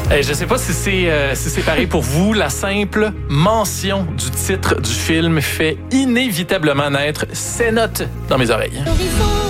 Je sais pas si c'est pareil pour vous. La simple mention du titre du film fait inévitablement naître ces notes dans mes oreilles.